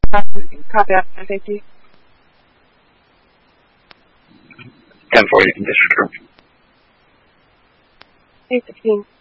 Copy that. Thank you. 10-4, you can disregard. 8-16.